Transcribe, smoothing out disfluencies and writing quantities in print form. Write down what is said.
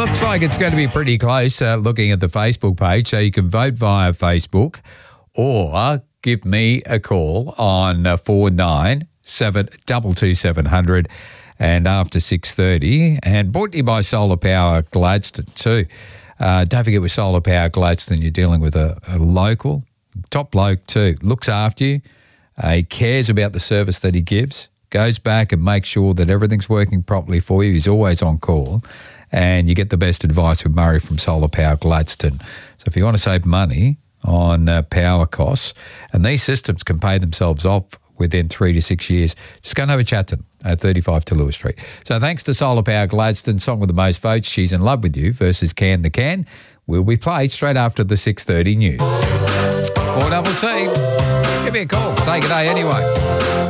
looks like it's going to be pretty close looking at the Facebook page. So you can vote via Facebook or give me a call on 49722700 and after 6:30. And brought to you by Solar Power Gladstone too. Don't forget with Solar Power Gladstone, you're dealing with a local, top bloke too. Looks after you. He cares about the service that he gives. Goes back and makes sure that everything's working properly for you. He's always on call. And you get the best advice with Murray from Solar Power Gladstone. So if you want to save money on power costs, and these systems can pay themselves off within 3 to 6 years, just go and have a chat to them at 35 to Lewis Street. So thanks to Solar Power Gladstone, song with the most votes, She's in Love with You versus Can the Can, will be played straight after the 6:30 news. 4CC. Give me a call. Say good day anyway.